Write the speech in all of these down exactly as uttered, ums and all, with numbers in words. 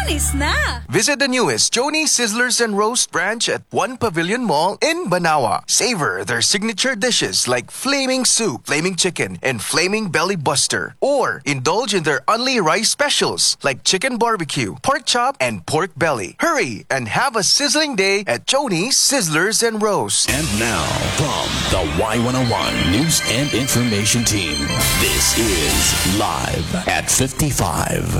Alis na! Visit the newest Joni Sizzlers and Roast branch at One Pavilion Mall in Banawa. Savor their signature dishes like Flaming Soup, Flaming Chicken, and Flaming Belly Buster. Or indulge in their only rice specials like Chicken Barbecue, Pork Chop, and Pork Belly. Hurry and have a sizzling day at Joni Sizzlers and Roast. And now, from the Y one oh one News and Information Team, this is Live at fifty-five.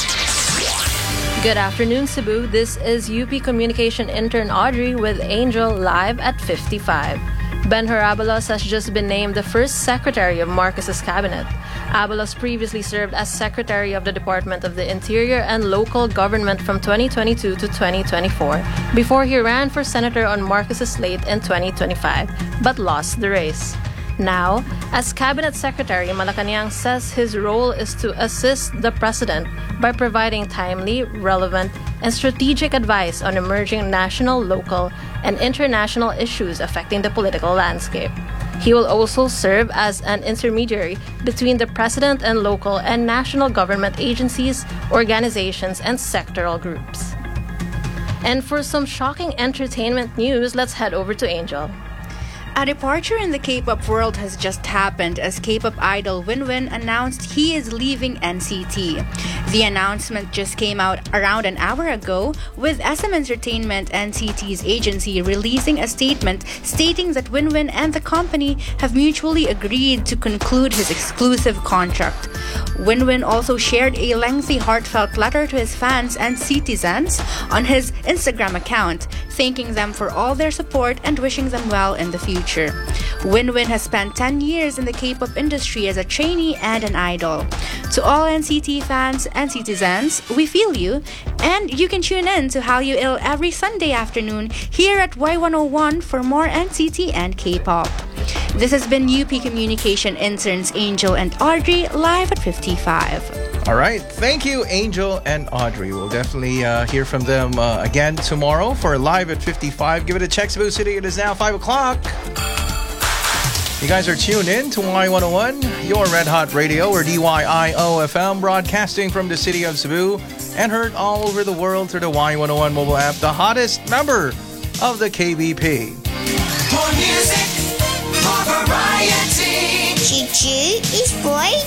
Good afternoon, Cebu. This is U P Communication Intern Audrey with Angel live at fifty-five. Ben Harabalos has just been named the first secretary of Marcos's cabinet. Abalos previously served as secretary of the Department of the Interior and Local Government from twenty twenty-two to twenty twenty-four before he ran for senator on Marcos's slate in twenty twenty-five but lost the race. Now, as Cabinet Secretary, Malacanang says his role is to assist the President by providing timely, relevant, and strategic advice on emerging national, local, and international issues affecting the political landscape. He will also serve as an intermediary between the President and local and national government agencies, organizations, and sectoral groups. And for some shocking entertainment news, let's head over to Angel. A departure in the K-pop world has just happened as K-pop idol WinWin announced he is leaving N C T. The announcement just came out around an hour ago, with S M Entertainment, N C T's agency, releasing a statement stating that WinWin and the company have mutually agreed to conclude his exclusive contract. WinWin also shared a lengthy, heartfelt letter to his fans and citizens on his Instagram account, thanking them for all their support and wishing them well in the future. WinWin has spent ten years in the K-pop industry as a trainee and an idol. To all N C T fans and citizens, we feel you, and you can tune in to Hallyu Ill every Sunday afternoon here at Y one oh one for more N C T and K-pop. This has been U P Communication interns Angel and Audrey live at fifty-five. All right. Thank you, Angel and Audrey. We'll definitely uh, hear from them uh, again tomorrow for Live at fifty-five. Give it a check, Cebu City. It is now five o'clock. You guys are tuned in to Y one oh one, your Red Hot Radio, or D Y I O F M, broadcasting from the city of Cebu and heard all over the world through the Y one oh one mobile app, the hottest member of the K B P. More music, more variety. Choo-choo is boy.